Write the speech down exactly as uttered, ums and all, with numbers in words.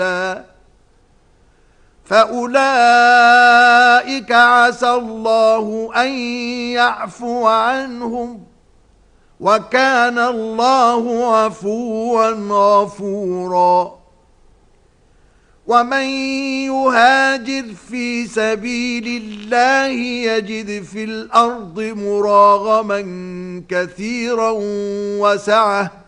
فأولئك عسى الله أن يعفو عنهم وكان الله عفوا غفورا. ومن يهاجر في سبيل الله يجد في الأرض مراغما كثيرا وسعة